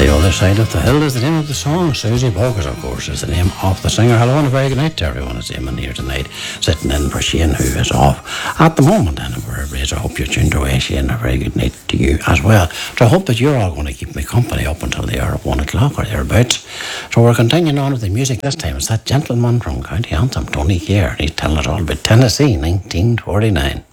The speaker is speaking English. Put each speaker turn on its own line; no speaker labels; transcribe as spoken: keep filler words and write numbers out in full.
The Other Side of the Hill is the name of the song. Susie Bogus, of course, is the name of the singer. Hello and a very good night to everyone who's in here tonight, sitting in for Shane, who is off at the moment. And wherever it is, I hope you're tuned away, Shane. A very good night to you as well. So I hope that you're all going to keep me company up until the hour of one o'clock or thereabouts. So we're continuing on with the music. This time it's that gentleman from County Antrim, Tony Kerr. He's telling us all about Tennessee, nineteen forty-nine.